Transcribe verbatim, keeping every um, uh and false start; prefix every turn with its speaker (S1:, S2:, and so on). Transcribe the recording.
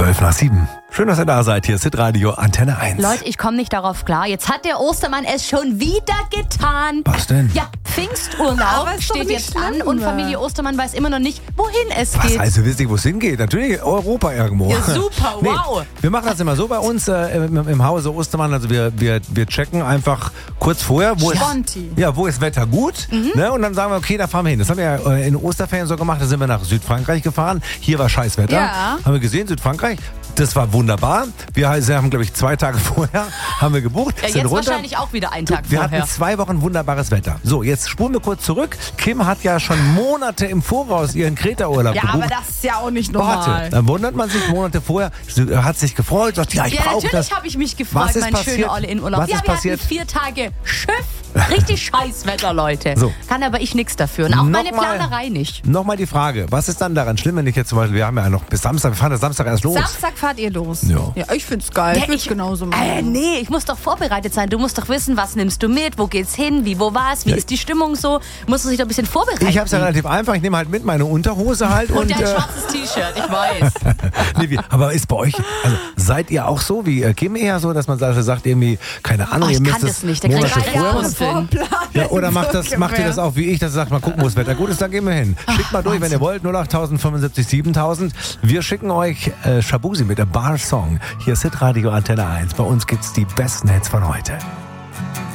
S1: zwölf nach sieben. Schön, dass ihr da seid. Hier ist Hitradio Antenne eins.
S2: Leute, ich komme nicht darauf klar. Jetzt hat der Ostermann es schon wieder getan.
S1: Was denn?
S2: Ja, Pfingsturlaub
S3: Aber ist doch
S2: steht
S3: nicht
S2: jetzt
S3: schlimm.
S2: an und Familie Ostermann weiß immer noch nicht, wohin es
S1: Was,
S2: geht.
S1: also wisst ihr, wo es hingeht? Natürlich Europa irgendwo.
S2: Ja, super, wow.
S1: Wir machen das immer so bei uns äh, im, im Hause Ostermann. Also wir, wir, wir checken einfach kurz vorher, wo ist,
S3: Sponti.
S1: ja, wo ist Wetter gut.
S2: Mhm.
S1: Ne? Und dann sagen wir, okay, da fahren wir hin. Das haben wir ja äh, in Osterferien so gemacht. Da sind wir nach Südfrankreich gefahren. Hier war scheiß Wetter.
S3: Ja.
S1: Haben wir gesehen, Südfrankreich. Das war wunderbar. Wir haben, glaube ich, zwei Tage vorher haben wir gebucht.
S2: Ja,
S1: sind
S2: jetzt
S1: runter.
S2: wahrscheinlich auch wieder einen Tag
S1: Wir
S2: vorher.
S1: hatten zwei Wochen wunderbares Wetter. So, jetzt spulen wir kurz zurück. Kim hat ja schon Monate im Voraus ihren Kreta-Urlaub
S3: Ja,
S1: gebucht.
S3: aber das ist ja auch nicht normal.
S1: Warte, dann wundert man sich Monate vorher, sie hat sich gefreut, sagt, ja, ich
S2: Ja,
S1: brauche das.
S2: natürlich habe ich mich gefreut,
S1: Was ist
S2: mein
S1: passiert?
S2: schöner Olle in Urlaub.
S1: Was
S2: ja,
S1: ist
S2: wir
S1: passiert?
S2: hatten vier Tage Schiff. Richtig scheiß Wetter, Leute.
S1: So.
S2: Kann aber ich nichts dafür. Und auch meine
S1: Nochmal-
S2: Planerei nicht.
S1: Nochmal die Frage, was ist dann daran schlimm, wenn ich jetzt zum Beispiel, wir haben ja noch bis Samstag, wir fahren ja Samstag erst los.
S3: Samstag fahrt ihr los.
S1: Ja.
S3: Ja, ich find's geil.
S2: Ja,
S3: ich will's genauso machen.
S2: Äh, nee, ich muss doch vorbereitet sein. Du musst doch wissen, was nimmst du mit, wo geht's hin, wie, wo war's, wie
S1: Ja.
S2: ist die Stimmung so. Musst du dich doch ein bisschen vorbereiten.
S1: Ich habe es ja relativ einfach, ich nehme halt mit meine Unterhose halt
S2: und,
S1: und...
S2: dein
S1: äh,
S2: schwarzes T-Shirt, ich weiß.
S1: nee, wie, aber ist bei euch, also seid ihr auch so wie äh, Kim eher so, dass man sagt, sagt irgendwie, keine Ahnung,
S2: Oh, ich
S1: ihr müsst
S2: kann
S1: es
S2: das nicht, da kann ich
S1: Monate
S2: drei Jahre
S1: vorher...
S2: Vorplan.
S1: Ja, oder macht, das, macht ihr das auch wie ich, dass ihr sagt, mal gucken, wo das Wetter gut ist, dann gehen wir hin. Schickt mal durch, wenn ihr wollt, null acht fünfundsiebzig siebentausend. Wir schicken euch äh, Shabuzi mit der Bar Song. Hier ist Hitradio Antenne eins. Bei uns gibt's die besten Hits von heute.